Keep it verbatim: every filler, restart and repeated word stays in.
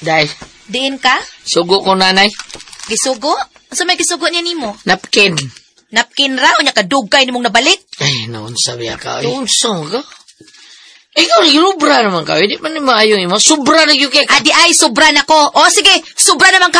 Day, Diin ka? sugo ko nanay. Gisugo? Asa may gisugo niya nimo? Napkin. Napkin ra, o niya kadugay nimong nabalik? Ay, naon sabi ka. Ay, unsong ka? Ikaw, nagilubra naman ka. Hindi man ni maayo mo. Sobra na yung kaya. Adi ay, sobra na ko. O sige, sobra naman ka.